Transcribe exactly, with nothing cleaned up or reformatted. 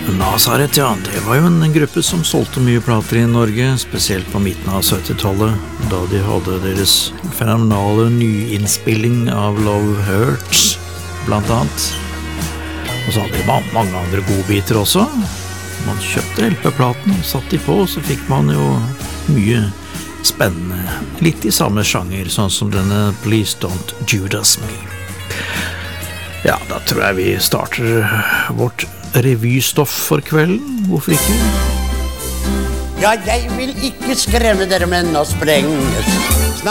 Nazareth, ja, det var jo en gruppe som solgte mye plater i Norge, spesielt på midten av syttitallet, da de hadde deres fenomenale nyinnspilling av Love Hurts, blant annet. Og så hadde de ma- mange andre godbiter også. Man kjøpte L P-platen, satt de på, så fikk man jo mye spennende, litt i samme sjanger, sånn som denne Please Don't Judas Me. Ja, da tror jeg vi starter vårt revystoff for kvelden, hvorfor ikke? Ja, jeg vil ikke skremme dere med å sprenge.